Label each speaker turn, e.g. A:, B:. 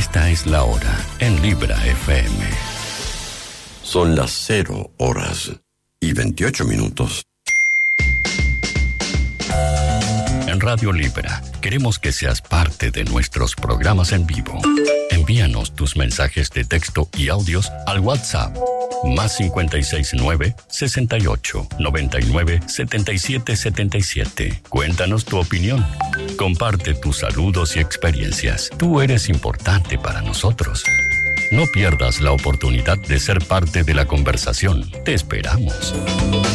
A: Esta es la hora en Libra FM.
B: Son las 0:28.
A: En Radio Libra queremos que seas parte de nuestros programas en vivo. Envíanos tus mensajes de texto y audios al WhatsApp +569 68 99 77 77. Cuéntanos tu opinión. Comparte tus saludos y experiencias. Tú eres importante para nosotros. No pierdas la oportunidad de ser parte de la conversación. Te esperamos.